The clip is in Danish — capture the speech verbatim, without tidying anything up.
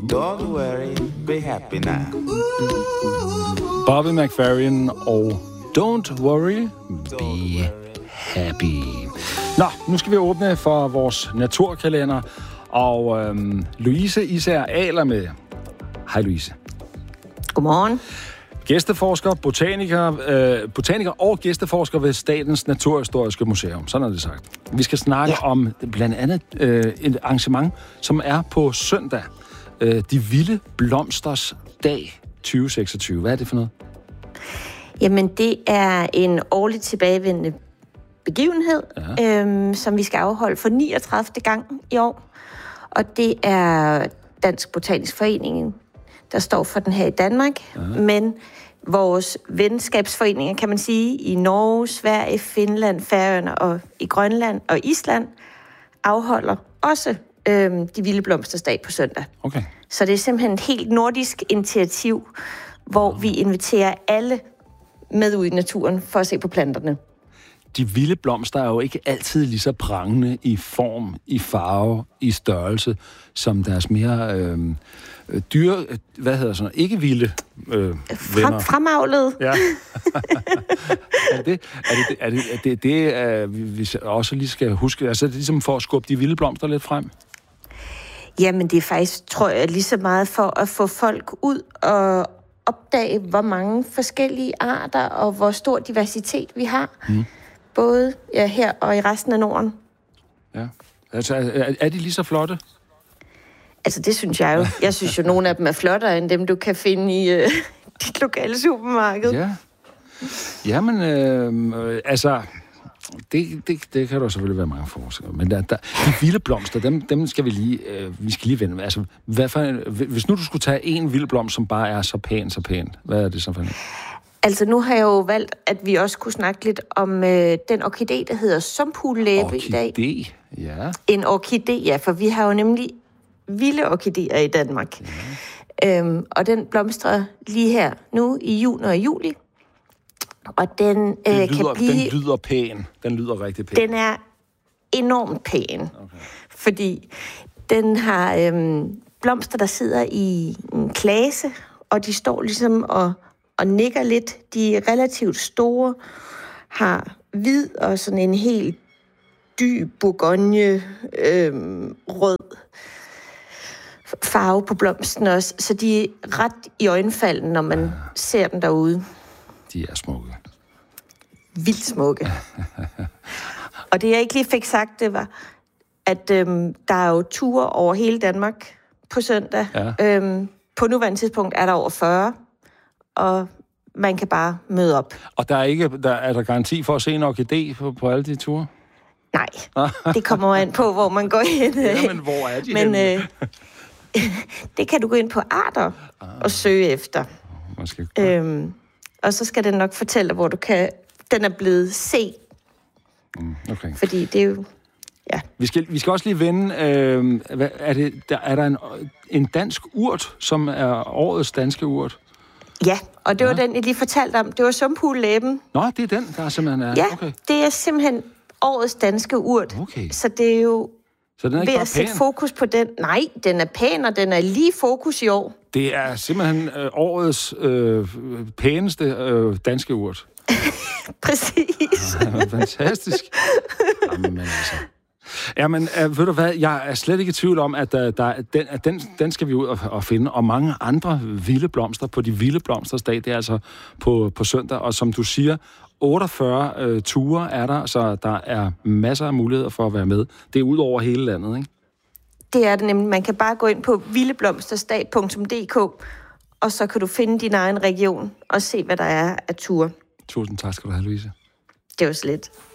Don't worry, be happy now. Bobby McFerrin og Don't Worry, Be Happy. Nå, nu skal vi åbne for vores naturkalender, og øhm, Louise Især Ahler med. Hej Louise. Godmorgen. Gæsteforsker, botaniker, øh, botaniker og gæsteforsker ved Statens Naturhistoriske Museum. Sådan er det sagt. Vi skal snakke ja. om blandt andet øh, et arrangement, som er på søndag. Øh, De Vilde Blomsters Dag tyve seksogtyve. Hvad er det for noget? Jamen, det er en årligt tilbagevendende begivenhed, ja. øhm, som vi skal afholde for niogtredivte gang i år. Og det er Dansk Botanisk Forening, der står for den her i Danmark. Ja. Men vores venskabsforeninger, kan man sige, i Norge, Sverige, Finland, Færøerne og i Grønland og Island, afholder også øhm, De Vilde Blomsters Dag på søndag. Okay. Så det er simpelthen et helt nordisk initiativ, hvor vi inviterer alle med ud i naturen for at se på planterne. De vilde blomster er jo ikke altid lige så prangende i form, i farve, i størrelse, som deres mere øh, dyre, hvad hedder sådan, ikke vilde øh, venner. Frem, fremavlede. Ja. er det er det, er det, er det, det er, vi også lige skal huske? Altså, det er ligesom for at skubbe de vilde blomster lidt frem? Jamen, det er faktisk, tror jeg, lige så meget for at få folk ud og opdage, hvor mange forskellige arter og hvor stor diversitet vi har. Mm. Både ja, her og i resten af Norden. Ja. Altså, er, er de lige så flotte? Altså, det synes jeg jo. Jeg synes jo, nogle af dem er flottere end dem, du kan finde i øh, dit lokale supermarked. Ja. Jamen, øh, altså... Det, det, det kan der selvfølgelig være mange forskere. Men der, der, de vilde blomster, dem, dem skal vi lige, øh, vi skal lige vende. Altså, hvad for en, hvis nu du skulle tage en vild blomst, som bare er så pæn, så pæn, hvad er det så for en? Altså, nu har jeg jo valgt, at vi også kunne snakke lidt om øh, den orkidé, der hedder sumphulæbe i dag. Orkidé, ja. En orkidé, ja, for vi har jo nemlig vilde orkidéer i Danmark. Ja. Øhm, og den blomstrer lige her nu i juni og juli. Og den, øh, den, lyder, kan blive, den lyder pæn. Den lyder rigtig pæn. Den er enormt pæn. Okay. Fordi den har øh, blomster, der sidder i en klase, og de står ligesom og, og nikker lidt. De er relativt store, har hvid og sådan en helt dyb bourgogne øh, rød farve på blomsten også. Så de er ret i øjenfalden, når man ja. ser dem derude. De er smukke. Vildt smukke. Og det, jeg ikke lige fik sagt, det var, at øhm, der er jo ture over hele Danmark på søndag. Ja. Øhm, på nuværende tidspunkt er der over fyrre, og man kan bare møde op. Og der er ikke der, er der garanti for at se en orkidé på, på alle de ture? Nej, det kommer an på, hvor man går hen. Ja, men hvor er de men, øh, det kan du gå ind på Arter ah. og søge efter. Måske. Øhm, og så skal den nok fortælle, hvor du kan... Den er blevet set. Mm, okay. Fordi det er jo... Ja. Vi skal, vi skal også lige vende... Øh, hvad, er, det, der, er der en, en dansk urt, som er årets danske urt? Ja, og det ja. var den, jeg lige fortalte om. Det var sumphulæben. Nå, det er den, der simpelthen er... Ja, okay. det er simpelthen årets danske urt. Okay. Så det er jo... Så den er ikke ved bare at sætte pæn? Fokus på den. Nej, den er pæn, og den er lige fokus i år. Det er simpelthen øh, årets øh, pæneste øh, danske urt. Præcis. Ja, fantastisk. Jamen, altså. Jamen, øh, ved du hvad, jeg er slet ikke i tvivl om, at, øh, der, den, at den, den skal vi ud og, og finde, og mange andre vilde blomster på de vilde blomsters dag, det er altså på, på søndag, og som du siger, otteogfyrre øh, ture er der, så der er masser af muligheder for at være med. Det er ud over hele landet, ikke? Det er det nemlig. Man kan bare gå ind på vildeblomstersdag punktum d k, og så kan du finde din egen region og se, hvad der er af ture. Tusind tak skal du have, Louise. Det var slet.